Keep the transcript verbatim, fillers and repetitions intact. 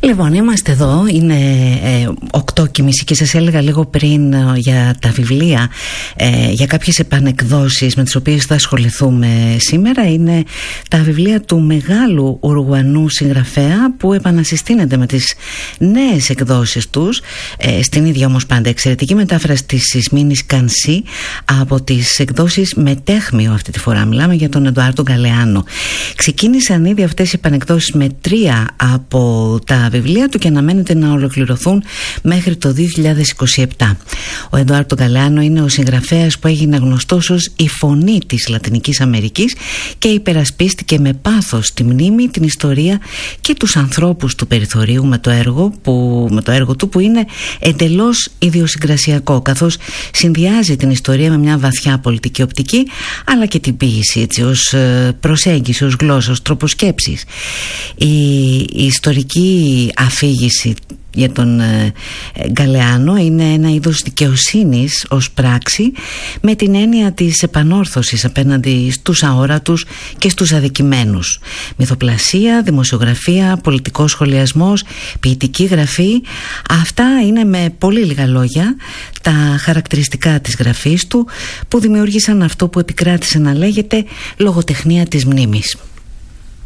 Λοιπόν, είμαστε εδώ, είναι ε, οκτώ και μισή και σας έλεγα λίγο πριν ε, για τα βιβλία, ε, για κάποιες επανεκδόσεις με τις οποίες θα ασχοληθούμε σήμερα. Είναι τα βιβλία του μεγάλου Ουρουγουανού συγγραφέα που επανασυστήνεται με τις νέες εκδόσεις τους, ε, στην ίδια όμως πάντα εξαιρετική μετάφραση της Ισμήνης Κανσή από τις εκδόσεις Μετέχμιο. Αυτή τη φορά μιλάμε για τον Εντουάρντο Γκαλεάνο. Ξεκίνησαν ήδη αυτές οι επανεκδόσεις με τρία από τα βιβλία του και αναμένεται να ολοκληρωθούν μέχρι το δύο χιλιάδες είκοσι επτά. Ο Εντουάρντο Γκαλεάνο είναι ο συγγραφέας που έγινε γνωστός ως η φωνή της Λατινικής Αμερικής και υπερασπίστηκε με πάθος τη μνήμη, την ιστορία και τους ανθρώπους του περιθωρίου με το έργο, που, με το έργο του που είναι εντελώς ιδιοσυγκρασιακό, καθώς συνδυάζει την ιστορία με μια βαθιά πολιτική οπτική αλλά και την ποίηση, έτσι, ως προσέγγιση, ως γλώσσα, ως τρόπο σκέψης. Η, η ιστορική αφήγηση για τον ε, Γκαλεάνο είναι ένα είδος δικαιοσύνης ως πράξη, με την έννοια της επανόρθωσης απέναντι στους αόρατους και στους αδικημένους. Μυθοπλασία, δημοσιογραφία, πολιτικός σχολιασμός, ποιητική γραφή, αυτά είναι με πολύ λίγα λόγια τα χαρακτηριστικά της γραφής του που δημιούργησαν αυτό που επικράτησε να λέγεται λογοτεχνία της μνήμης.